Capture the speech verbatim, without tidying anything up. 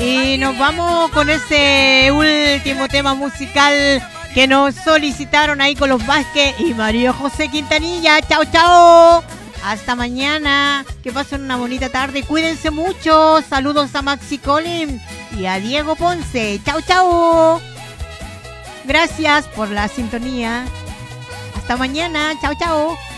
Y nos vamos con ese último tema musical que nos solicitaron ahí con los Vázquez y María José Quintanilla. Chao, chao. Hasta mañana. Que pasen una bonita tarde. Cuídense mucho. Saludos a Maxi Colin y a Diego Ponce. Chao, chao. Gracias por la sintonía. Hasta mañana. Chao, chao.